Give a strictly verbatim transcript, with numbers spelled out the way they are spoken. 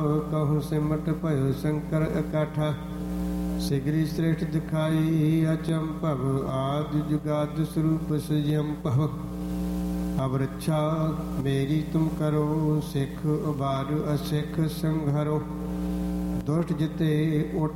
कहूँ सिमट भयो शंकर इकट्ठा। सिगरी श्रेष्ठ दिखाई अचंपव आदि जुगाद स्वरूप सजम्पव। अब रक्षा मेरी तुम करो सिख उबार असिख संघरो। दुष्ट जिते